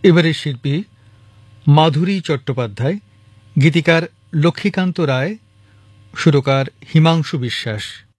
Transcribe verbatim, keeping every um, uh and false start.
এবারের শিল্পী মাধুরী চট্টোপাধ্যায়, গীতিকার লক্ষ্মীকান্ত রায়, সুরকার হিমাংশু বিশ্বাস।